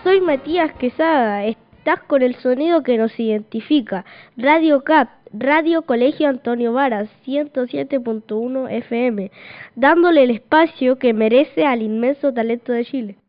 soy Matías Quesada. Estás con el sonido que nos identifica. Radio CAP, Radio Colegio Antonio Varas, 107.1 FM, dándole el espacio que merece al inmenso talento de Chile.